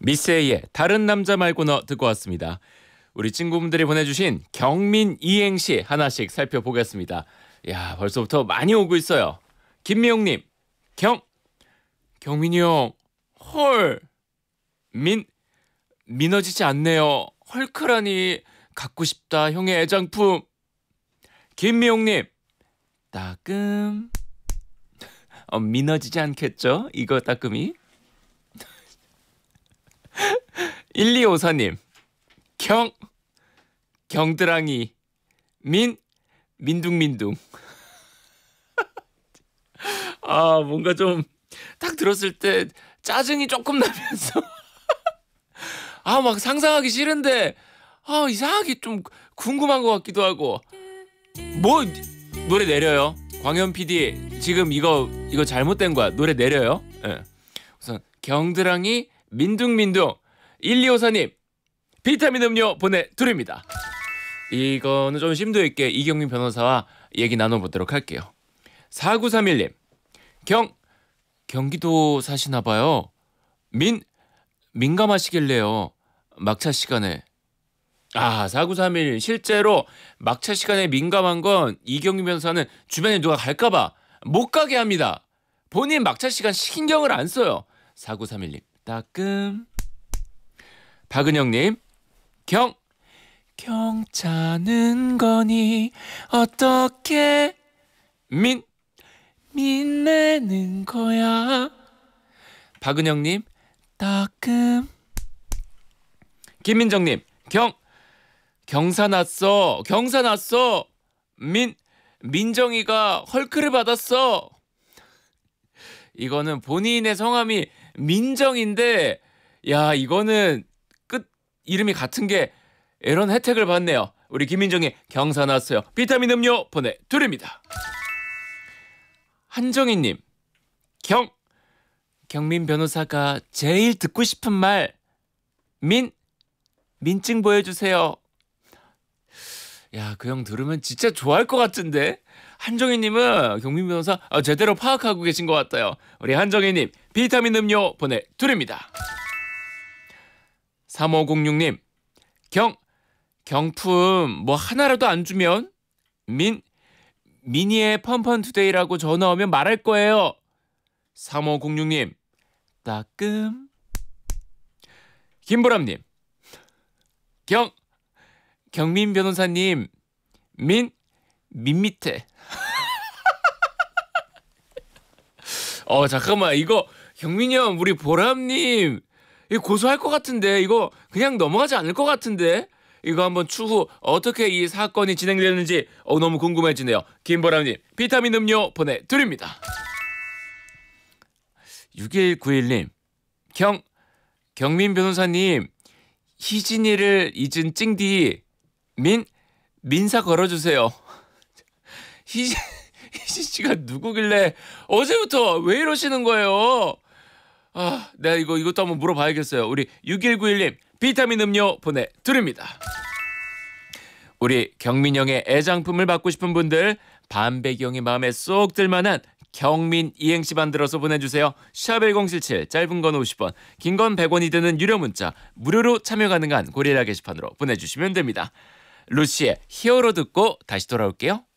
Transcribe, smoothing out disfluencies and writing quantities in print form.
미스에이의 다른 남자 말고 너 듣고 왔습니다. 우리 친구분들이 보내주신 경민 이행시 하나씩 살펴보겠습니다. 야, 벌써부터 많이 오고 있어요. 김미용님, 경민이 형, 헐, 미너지지 않네요. 헐크라니 갖고 싶다 형의 애장품. 김미용님, 따끔. 미너지지 않겠죠? 이거 따끔이. 1254님, 경드랑이, 민둥민둥. 아, 뭔가 좀 딱 들었을 때 짜증이 조금 나면서 막 상상하기 싫은데 이상하게 좀 궁금한 것 같기도 하고. 뭐 노래 내려요. 광현 PD 지금 이거 잘못된 거야. 노래 내려요. 네. 우선 경드랑이 민둥민둥 1254님 비타민 음료 보내드립니다. 이거는 좀 심도 있게 이경민 변호사와 얘기 나눠보도록 할게요. 4931님 경기도 사시나 봐요. 민감하시길래요. 막차 시간에. 4931 실제로 막차 시간에 민감한 건 이경민 변호사는 주변에 누가 갈까봐 못 가게 합니다. 본인 막차 시간 신경을 안 써요. 4931님 따끔. 박은영님 경차는 거니 어떻게 민내는 거야. 박은영님 따끔. 김민정님 경사 났어. 민정이가 헐크를 받았어. 이거는 본인의 성함이 민정인데 야, 이거는 끝 이름이 같은 게 이런 혜택을 받네요. 우리 김민정이 경사 났어요. 비타민 음료 보내드립니다. 한정희님 경민 변호사가 제일 듣고 싶은 말 민증 보여주세요. 야, 그 형 들으면 진짜 좋아할 것 같은데. 한정희님은 경민 변호사 제대로 파악하고 계신 것 같아요. 우리 한정희님 비타민 음료 보내드립니다. 3506님 경품 뭐 하나라도 안 주면 미니의 펀펀투데이라고 전화 오면 말할 거예요. 3506님 따끔. 김보람님 경민 변호사님 밑에. 잠깐만, 이거 경민이 형 우리 보람님 이거 고소할 것 같은데. 이거 그냥 넘어가지 않을 것 같은데. 이거 한번 추후 어떻게 이 사건이 진행되는지 너무 궁금해지네요. 김보람님 비타민 음료 보내드립니다. 6191님 경민 변호사님 희진이를 잊은 찡디 민사 걸어주세요. 희진씨가 누구길래 어제부터 왜 이러시는 거예요? 내가 이것도 한번 물어봐야겠어요. 우리 6191님 비타민 음료 보내드립니다. 우리 경민 형의 애장품을 받고 싶은 분들 반백이 형의 마음에 쏙 들만한 경민 이행시 만들어서 보내주세요. 샵1077 짧은 건 50원 긴 건 100원이 드는 유료 문자 무료로 참여 가능한 고릴라 게시판으로 보내주시면 됩니다. 루시의 히어로 듣고 다시 돌아올게요.